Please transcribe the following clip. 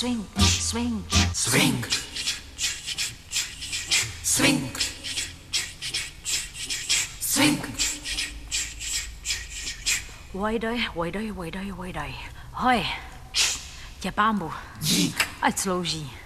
Swing, swing, Swing. Swing. Swing. Voj daj. Hoj, tě pámbu. Dík. Ať slouží.